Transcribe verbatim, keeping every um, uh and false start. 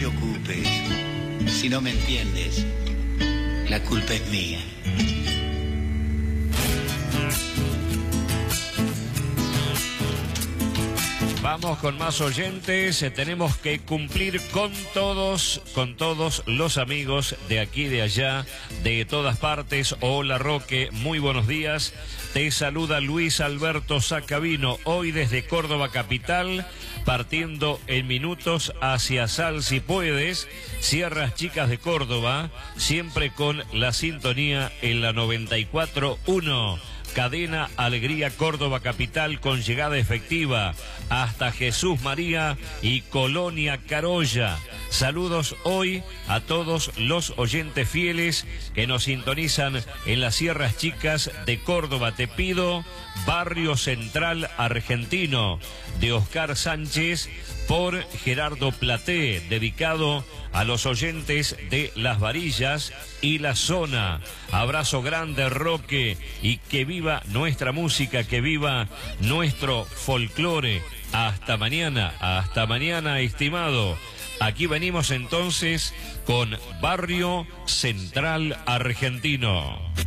preocupes. Si no me entiendes, la culpa es mía. Vamos con más oyentes, eh, tenemos que cumplir con todos, con todos los amigos de aquí, de allá, de todas partes. Hola Roque, muy buenos días. Te saluda Luis Alberto Sacabino, hoy desde Córdoba capital, partiendo en minutos hacia Sal si puedes, Sierras Chicas de Córdoba, siempre con la sintonía en la noventa y cuatro punto uno. Cadena Alegría Córdoba Capital con llegada efectiva hasta Jesús María y Colonia Carolla. Saludos hoy a todos los oyentes fieles que nos sintonizan en las Sierras Chicas de Córdoba. Te pido Barrio Central Argentino de Oscar Sánchez por Gerardo Platé, dedicado a los oyentes de Las Varillas y la zona. Abrazo grande, Roque, y que viva nuestra música, que viva nuestro folclore. Hasta mañana, hasta mañana, estimado. Aquí venimos entonces con Barrio Central Argentino.